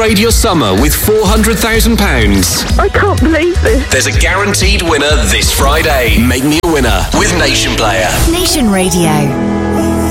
upgrade your summer with £400,000. I can't believe this. There's a guaranteed winner this Friday. Make me a winner with Nation Player. Nation Radio.